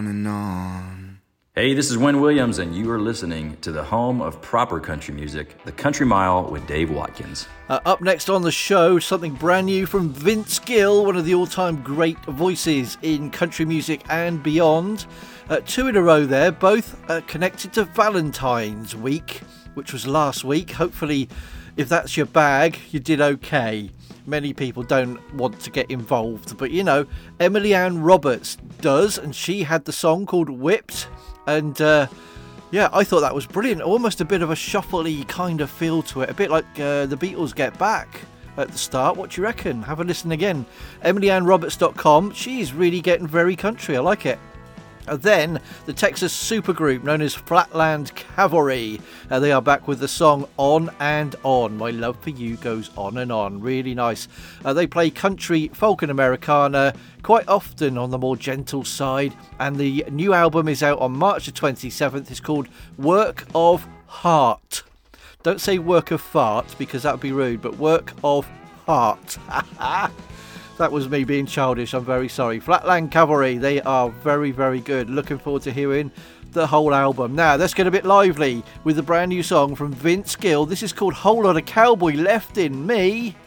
on and on. Hey, this is Wynn Williams, and you are listening to the home of proper country music, The Country Mile with Dave Watkins. Up next on the show, something brand new from Vince Gill, one of the all-time great voices in country music and beyond. Two in a row there, both connected to Valentine's Week, which was last week. Hopefully, if that's your bag, you did okay. Many people don't want to get involved, but you know, Emily Ann Roberts does, and she had the song called Whipped. And yeah, I thought that was brilliant. Almost a bit of a shuffly kind of feel to it. A bit like the Beatles Get Back at the start. What do you reckon? Have a listen again. EmilyAnnRoberts.com. She's really getting very country. I like it. Then the Texas supergroup known as Flatland Cavalry. They are back with the song On and On. My love for you goes on and on. Really nice. They play country, folk and Americana quite often on the more gentle side. And the new album is out on March the 27th. It's called Work of Heart. Don't say Work of Fart because that would be rude, but Work of Heart. That was me being childish. I'm very sorry. Flatland Cavalry, they are very, very good. Looking forward to hearing the whole album. Now, let's get a bit lively with a brand new song from Vince Gill. This is called Whole Lot of Cowboy Left in Me.